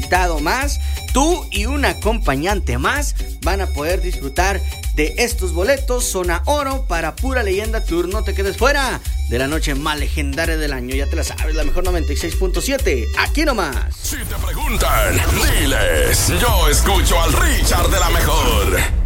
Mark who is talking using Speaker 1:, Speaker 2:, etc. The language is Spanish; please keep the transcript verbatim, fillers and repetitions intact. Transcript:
Speaker 1: invitado más, tú y un acompañante más van a poder disfrutar de estos boletos Zona Oro para Pura Leyenda Tour. No te quedes fuera de la noche más legendaria del año. Ya te la sabes, la mejor noventa y seis punto siete. Aquí nomás.
Speaker 2: Si te preguntan, diles, yo escucho al Richard de la mejor.